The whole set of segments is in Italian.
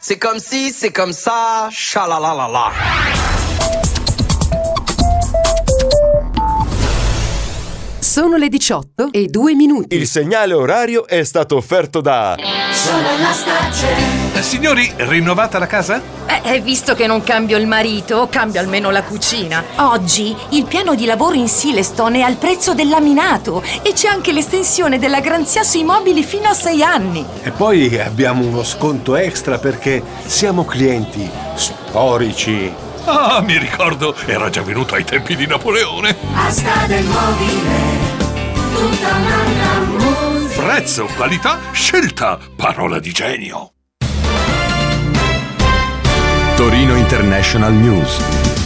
c'est comme si, c'est comme ça, sha-la-la-la-la. Sono le 18:02. Il segnale orario è stato offerto da Sono Stace. Signori, rinnovata la casa? Visto che non cambio il marito, cambio almeno la cucina. Oggi il piano di lavoro in Silestone è al prezzo del laminato e c'è anche l'estensione della garanzia sui mobili fino a 6 anni. E poi abbiamo uno sconto extra perché siamo clienti storici. Ah, mi ricordo, era già venuto ai tempi di Napoleone. Asta del mobile, tutta un'altra musica. Prezzo, qualità, scelta, parola di genio. Torino International News.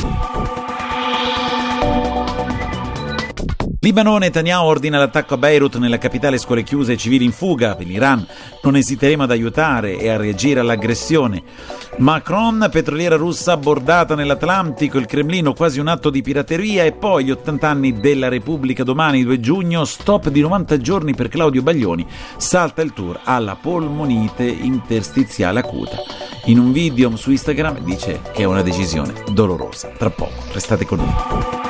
Libano, Netanyahu ordina l'attacco a Beirut, nella capitale scuole chiuse e civili in fuga. Per l'Iran non esiteremo ad aiutare e a reagire all'aggressione. Macron, petroliera russa abbordata nell'Atlantico, il Cremlino quasi un atto di pirateria. E poi gli 80 anni della Repubblica domani 2 giugno, stop di 90 giorni per Claudio Baglioni, salta il tour alla polmonite interstiziale acuta. In un video su Instagram dice che è una decisione dolorosa. Tra poco, restate con noi.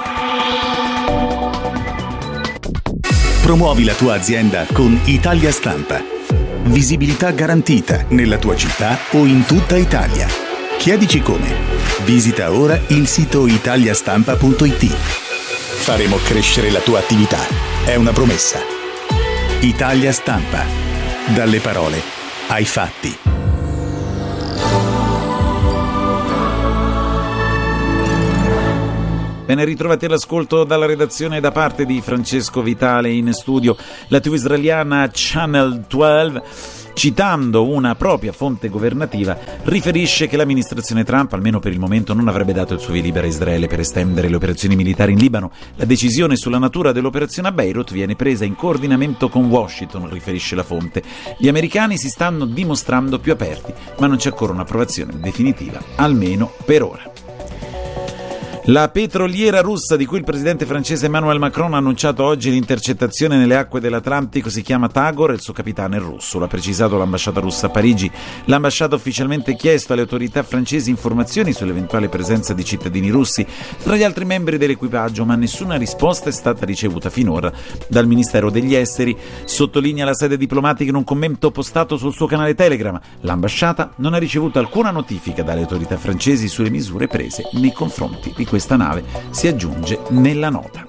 Promuovi la tua azienda con Italia Stampa. Visibilità garantita nella tua città o in tutta Italia. Chiedici come. Visita ora il sito italiastampa.it. Faremo crescere la tua attività. È una promessa. Italia Stampa. Dalle parole ai fatti. Ben ritrovati all'ascolto dalla redazione da parte di Francesco Vitale in studio. La TV israeliana Channel 12, citando una propria fonte governativa, riferisce che l'amministrazione Trump, almeno per il momento, non avrebbe dato il suo via libera a Israele per estendere le operazioni militari in Libano. La decisione sulla natura dell'operazione a Beirut viene presa in coordinamento con Washington, riferisce la fonte. Gli americani si stanno dimostrando più aperti, ma non c'è ancora un'approvazione definitiva, almeno per ora. La petroliera russa di cui il presidente francese Emmanuel Macron ha annunciato oggi l'intercettazione nelle acque dell'Atlantico si chiama Tagor e il suo capitano è russo, l'ha precisato l'ambasciata russa a Parigi. L'ambasciata ha ufficialmente chiesto alle autorità francesi informazioni sull'eventuale presenza di cittadini russi tra gli altri membri dell'equipaggio, ma nessuna risposta è stata ricevuta finora dal Ministero degli Esteri. Sottolinea la sede diplomatica in un commento postato sul suo canale Telegram. L'ambasciata non ha ricevuto alcuna notifica dalle autorità francesi sulle misure prese nei confronti di questa nave, si aggiunge nella nota.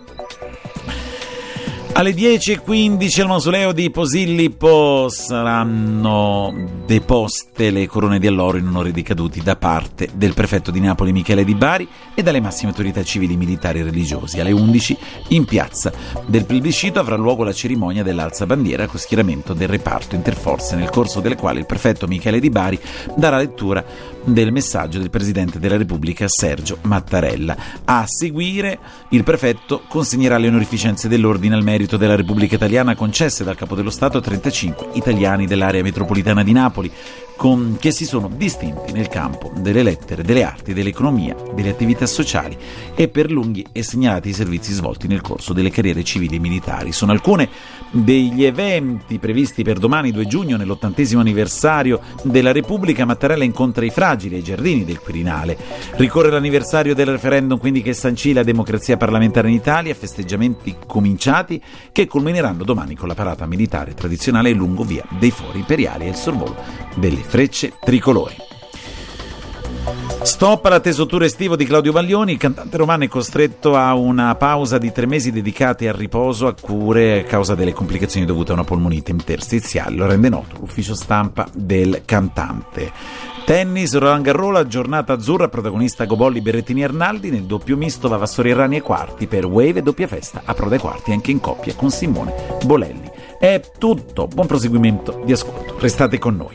Alle 10:15 al mausoleo di Posillipo saranno deposte le corone di alloro in onore dei caduti da parte del prefetto di Napoli Michele Di Bari e dalle massime autorità civili, militari e religiosi. Alle 11 in piazza del plebiscito avrà luogo la cerimonia dell'alzabandiera con schieramento del reparto interforze, nel corso delle quali il prefetto Michele Di Bari darà lettura del messaggio del Presidente della Repubblica Sergio Mattarella. A seguire il prefetto consegnerà le onorificenze dell'Ordine al merito della Repubblica Italiana concesse dal Capo dello Stato a 35 italiani dell'area metropolitana di Napoli che si sono distinti nel campo delle lettere, delle arti, dell'economia, delle attività sociali e per lunghi e segnalati servizi svolti nel corso delle carriere civili e militari. Sono alcune degli eventi previsti per domani 2 giugno nell'80° anniversario della Repubblica. Mattarella incontra i fragili ai giardini del Quirinale. Ricorre l'anniversario del referendum, quindi, che sancì la democrazia parlamentare in Italia, festeggiamenti cominciati che culmineranno domani con la parata militare tradizionale lungo via dei Fori Imperiali e il sorvolo delle frecce tricolori. Stop all'atteso tour estivo di Claudio Baglioni. Il cantante romano è costretto a una pausa di 3 mesi dedicati al riposo a cure a causa delle complicazioni dovute a una polmonite interstiziale. Lo rende noto l'ufficio stampa del cantante. Tennis, Roland Garros, giornata azzurra, protagonista Gobolli, Berrettini e Arnaldi. Nel doppio misto va Vastori Errani ai quarti, per Wave e doppia festa a Proda ai quarti anche in coppia con Simone Bolelli. È tutto, buon proseguimento di ascolto, restate con noi.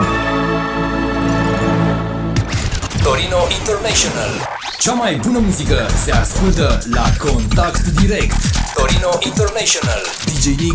Torino International. Cea mai bună muzică se ascultă la Contact Direct. Torino International. DJ Nick